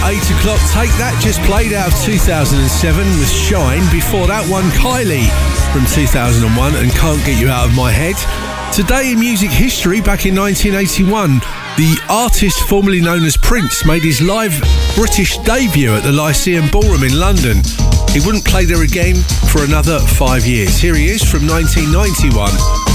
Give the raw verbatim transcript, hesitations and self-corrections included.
eight o'clock. Take That just played out of two thousand seven with Shine. Before that one, Kylie from two thousand one and Can't Get You Out of My Head. Today in music history, back in nineteen eighty-one, the artist formerly known as Prince made his live British debut at the Lyceum Ballroom in London. He wouldn't play there again for another five years. Here he is from nineteen ninety-one.